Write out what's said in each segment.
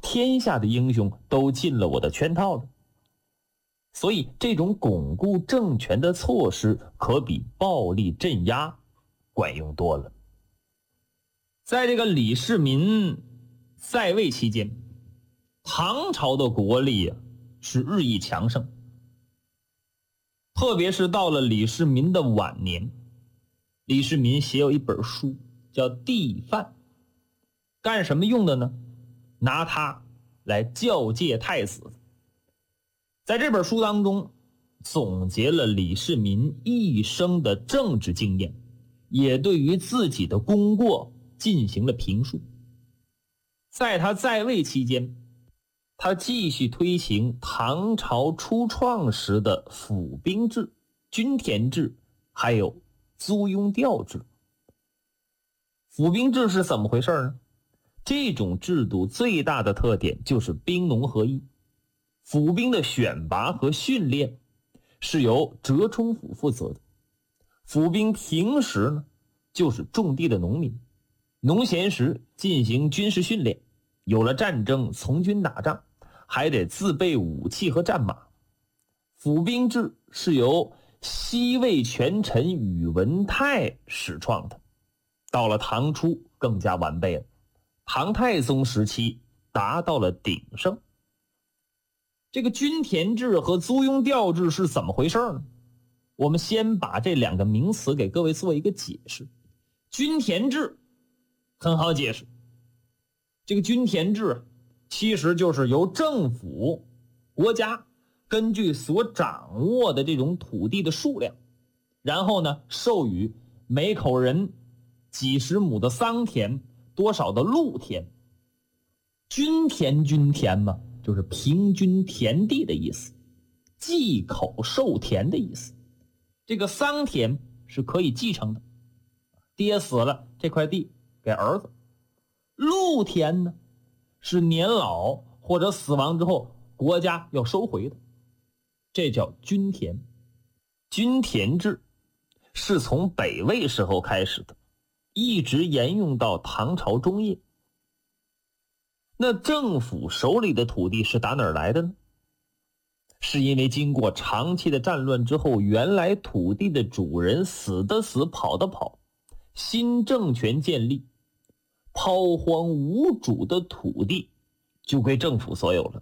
天下的英雄都进了我的圈套了。所以这种巩固政权的措施可比暴力镇压管用多了。在这个李世民在位期间，唐朝的国力是日益强盛，特别是到了李世民的晚年，李世民写有一本书叫《帝范》，干什么用的呢？拿它来教诫太子。在这本书当中，总结了李世民一生的政治经验，也对于自己的功过进行了评述。在他在位期间，他继续推行唐朝初创时的府兵制、均田制，还有租庸调制。府兵制是怎么回事呢？这种制度最大的特点就是兵农合一，府兵的选拔和训练是由折冲府负责的。府兵平时呢，就是种地的农民，农闲时进行军事训练，有了战争从军打仗，还得自备武器和战马。府兵制是由西魏权臣宇文泰始创的，到了唐初更加完备了，唐太宗时期达到了鼎盛。这个均田制和租庸调制是怎么回事呢？我们先把这两个名词给各位做一个解释。均田制很好解释，这个均田制其实就是由政府、国家根据所掌握的这种土地的数量，然后呢授予每口人几十亩的桑田，多少的露田。均田嘛，就是平均田地的意思，继口授田的意思。这个桑田是可以继承的，爹死了这块地给儿子。露田呢是年老或者死亡之后国家要收回的，这叫均田。均田制是从北魏时候开始的，一直沿用到唐朝中叶。那政府手里的土地是打哪儿来的呢？是因为经过长期的战乱之后，原来土地的主人死的死，跑的跑，新政权建立，抛荒无主的土地就归政府所有了。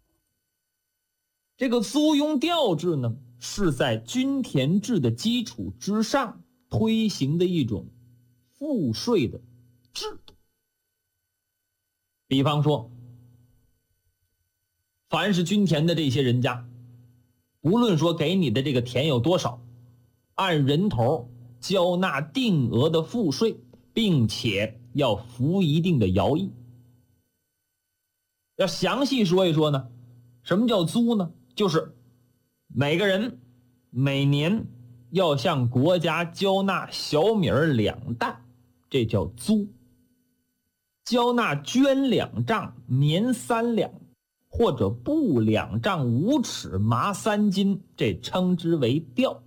这个租庸调制呢，是在均田制的基础之上推行的一种赋税的制度。比方说，凡是均田的这些人家，无论说给你的这个田有多少，按人头交纳定额的赋税，并且要服一定的徭役。要详细说一说呢，什么叫租呢？就是每个人每年要向国家交纳小米2担，这叫租。交纳绢2丈，棉3两，或者布2丈5尺，麻3斤，这称之为调。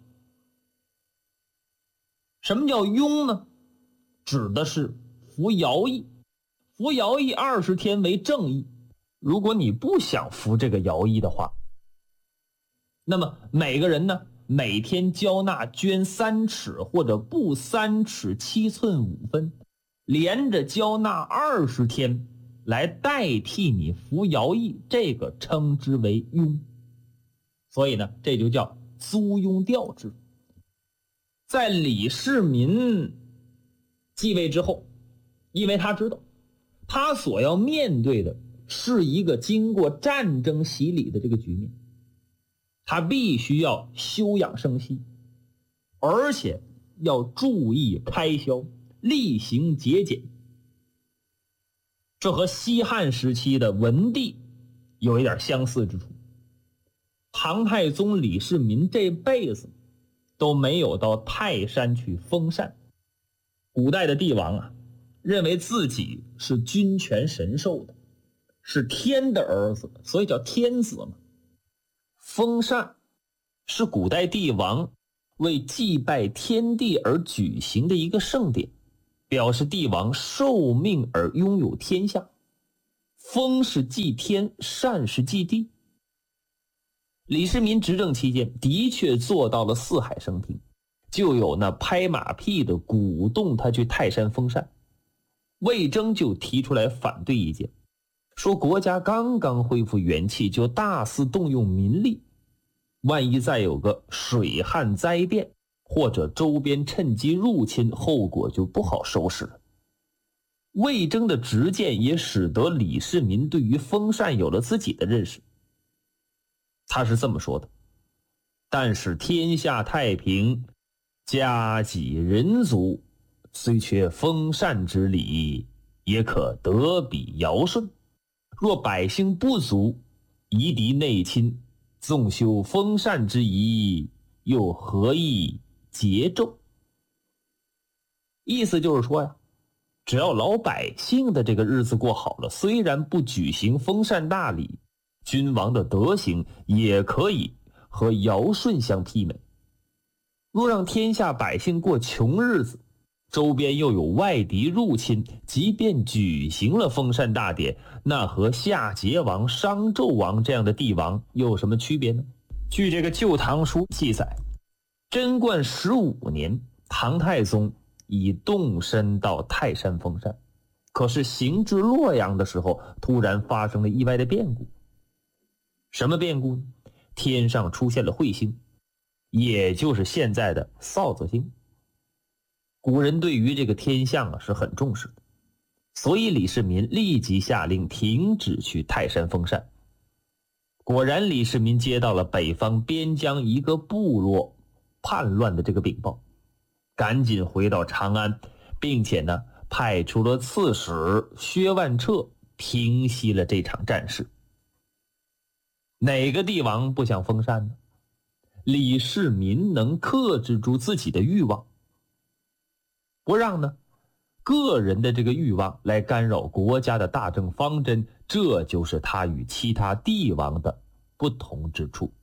什么叫庸呢？指的是服徭役，服徭役20天为正役。如果你不想服这个徭役的话，那么每个人呢，每天交纳绢3尺或者布3尺7寸5分，连着交纳20天来代替你服徭役，这个称之为庸。所以呢，这就叫租庸调制。在李世民继位之后，因为他知道他所要面对的是一个经过战争洗礼的这个局面，他必须要休养生息，而且要注意开销，厉行节俭。这和西汉时期的文帝有一点相似之处。唐太宗李世民这辈子都没有到泰山去封禅。古代的帝王啊，认为自己是君权神授的，是天的儿子，所以叫天子嘛。封禅是古代帝王为祭拜天地而举行的一个盛典，表示帝王受命而拥有天下。 风是祭天，善是祭地。李世民执政期间的确做到了四海升平，就有那拍马屁的鼓动他去泰山封禅。魏征就提出来反对意见，说国家刚刚恢复元气，就大肆动用民力，万一再有个水旱灾变，或者周边趁机入侵，后果就不好收拾了。魏征的直谏也使得李世民对于封禅有了自己的认识。他是这么说的：但使天下太平，家己人足，虽缺封禅之礼，也可得彼尧舜。若百姓不足，夷狄内侵，纵修封禅之仪，又何以节纣？意思就是说呀，只要老百姓的这个日子过好了，虽然不举行封禅大礼，君王的德行也可以和尧舜相媲美。若让天下百姓过穷日子，周边又有外敌入侵，即便举行了封禅大典，那和夏桀王、商纣王这样的帝王有什么区别呢？据这个《旧唐书》记载，贞观15年，唐太宗已动身到泰山封禅，可是行至洛阳的时候，突然发生了意外的变故。什么变故呢？天上出现了彗星，也就是现在的扫帚星。古人对于这个天象是很重视的，所以李世民立即下令停止去泰山封禅。果然，李世民接到了北方边疆一个部落叛乱的这个禀报，赶紧回到长安，并且呢派出了刺史薛万彻平息了这场战事。哪个帝王不想封禅呢？李世民能克制住自己的欲望，不让呢个人的这个欲望来干扰国家的大政方针，这就是他与其他帝王的不同之处。